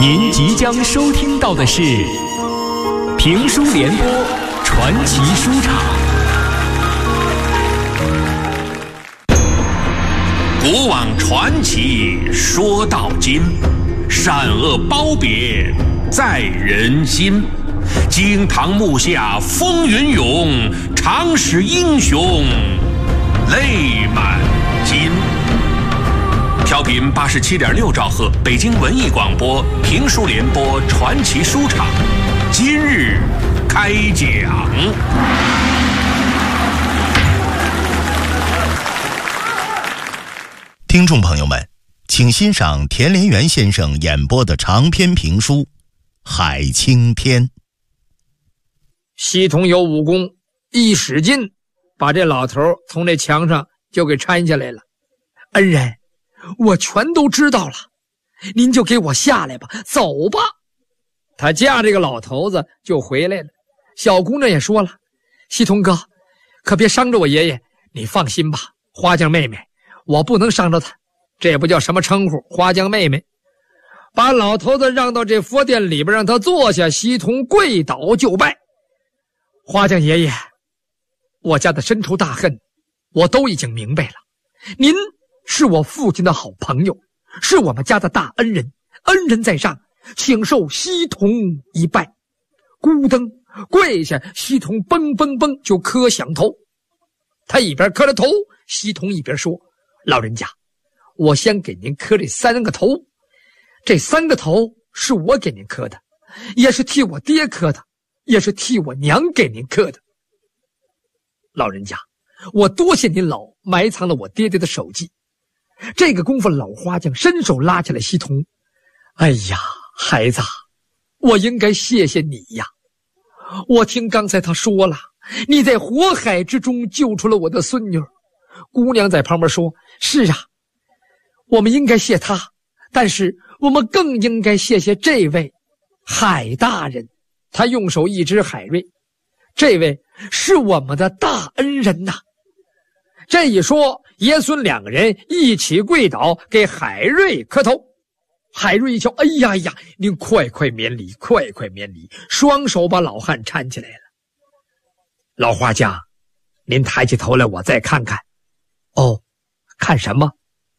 您即将收听到的是评书联播传奇书场。 古往传奇说到今，善恶褒贬在人心。惊堂木下风云涌，常使英雄泪满襟。调频87.6兆赫，北京文艺广播评书联播传奇书场，今日开讲。 听众朋友们，请欣赏田连元先生演播的长篇评书《海青天》。 西童有武功，一使劲把这老头从这墙上就给搀下来了。恩人，我全都知道了，您就给我下来吧，走吧。他架这个老头子就回来了。小姑娘也说了，西童哥，可别伤着我爷爷，你放心吧，花匠妹妹，我不能伤着他，这也不叫什么称呼，花匠妹妹。把老头子让到这佛殿里边，让他坐下。西童跪倒就拜。花匠爷爷，我家的深仇大恨我都已经明白了，您是我父亲的好朋友，是我们家的大恩人，恩人在上，请受西童一拜。咕噔跪下，西童嘣嘣嘣就磕响头。他一边磕着头，西童一边说，老人家，我先给您磕这3个头，这3个头是我给您磕的，也是替我爹磕的，也是替我娘给您磕的。老人家，我多谢您老埋藏了我爹爹的手迹。这个功夫，老花匠伸手拉起来西童。哎呀，孩子，我应该谢谢你呀。我听刚才他说了，你在火海之中救出了我的孙女。姑娘在旁边说，是啊，我们应该谢他，但是我们更应该谢谢这位海大人。他用手一指海瑞，这位是我们的大恩人呐。这一说，爷孙2个人一起跪倒给海瑞磕头。海瑞一瞧，哎呀呀，您快免礼，快免礼，双手把老汉搀起来了。老花匠，您抬起头来，我再看看。哦，看什么？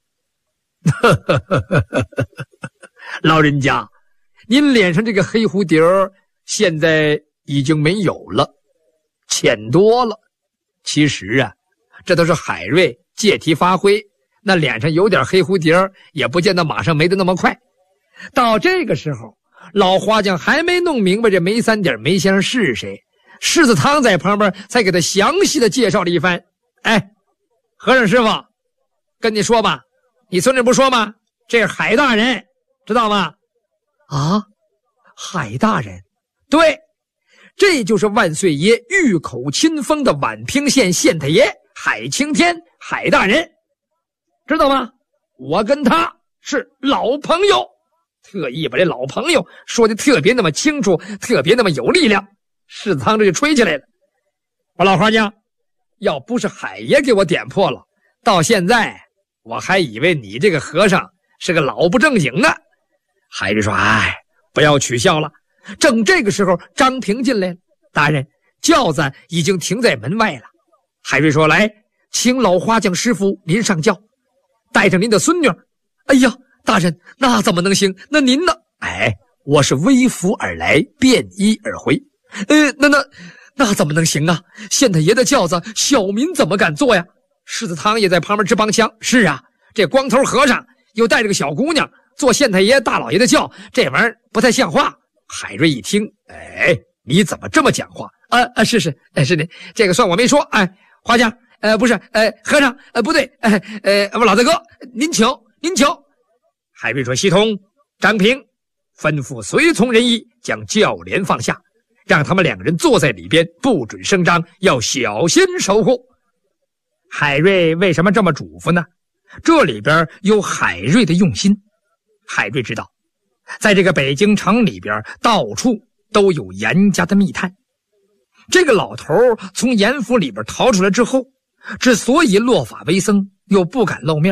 老人家，您脸上这个黑蝴蝶现在已经没有了，浅多了。其实啊，这都是海瑞借题发挥，那脸上有点黑蝴蝶也不见得马上没得那么快。到这个时候，老花匠还没弄明白这梅三点梅先生是谁，柿子汤在旁边才给他详细的介绍了一番。哎，和尚师傅，跟你说吧，你孙子不说吗？这是海大人，知道吗？啊，海大人，对，这就是万岁爷御口亲封的宛平县县太爷海青天，海大人，知道吗？我跟他是老朋友，特意把这老朋友说的特别那么清楚，特别那么有力量。柿子汤这就吹起来了。我老花匠，要不是海爷给我点破了，到现在我还以为你这个和尚是个老不正经呢。海瑞说，哎，不要取笑了。正这个时候，张平进来了。大人，轿子已经停在门外了。海瑞说，来，请老花匠师傅您上轿，带着您的孙女。哎呀，大人，那怎么能行？那您呢？哎，我是微服而来，便衣而回。那怎么能行啊？县太爷的轿子，小民怎么敢坐呀？柿子汤也在旁边直帮腔。是啊，这光头和尚又带着个小姑娘坐县太爷大老爷的轿，这玩意儿不太像话。海瑞一听，哎，你怎么这么讲话？是的，这个算我没说。哎，花匠，不是，和尚，不对，老大哥，您请。海瑞说，西童、张平，吩咐随从人役将轿帘放下，让他们2个人坐在里边，不准声张，要小心守护。海瑞为什么这么嘱咐呢？这里边有海瑞的用心。海瑞知道，在这个北京城里边，到处都有严家的密探。这个老头从严府里边逃出来之后，之所以落发为僧，又不敢露面，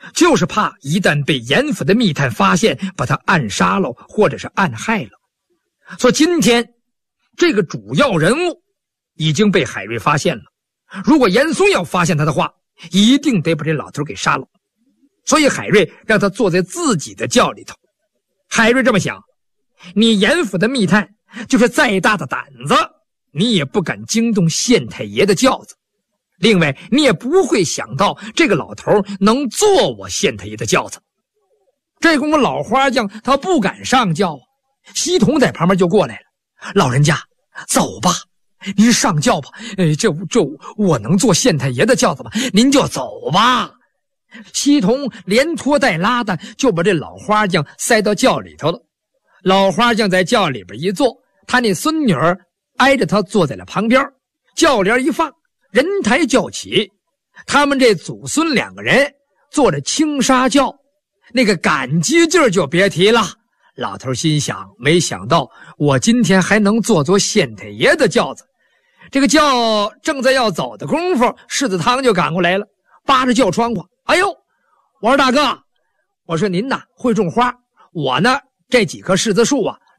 就是怕一旦被严府的密探发现，把他暗杀了，或者是暗害了。所以今天这个主要人物已经被海瑞发现了，如果严嵩要发现他的话，一定得把这老头给杀了。所以海瑞让他坐在自己的轿里头。海瑞这么想，你严府的密探就是再大的胆子，你也不敢惊动县太爷的轿子。另外，你也不会想到这个老头能坐我县太爷的轿子。这功夫老花匠他不敢上轿啊，西童在旁边就过来了。老人家，走吧，您上轿吧。我能坐县太爷的轿子吗？您就走吧。西童连拖带拉的就把这老花匠塞到轿里头了。老花匠在轿里边一坐，他那孙女儿挨着他坐在了旁边，轿帘一放，人抬轿起，他们这祖孙两个人坐着青纱轿，那个感激劲儿就别提了。老头心想，没想到我今天还能坐县太爷的轿子。这个轿正在要走的功夫，柿子汤就赶过来了，扒着轿窗户，哎呦，我说大哥，我说您呐会种花，我呢这几棵柿子树啊